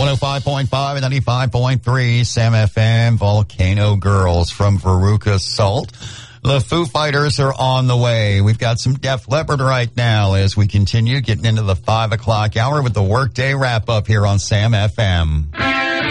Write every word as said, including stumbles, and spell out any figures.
one oh five point five and ninety-five point three Sam F M, Volcano Girls from Veruca Salt. The Foo Fighters are on the way. We've got some Def Leppard right now as we continue getting into the five o'clock hour with the Workday Wrap-Up here on Sam F M.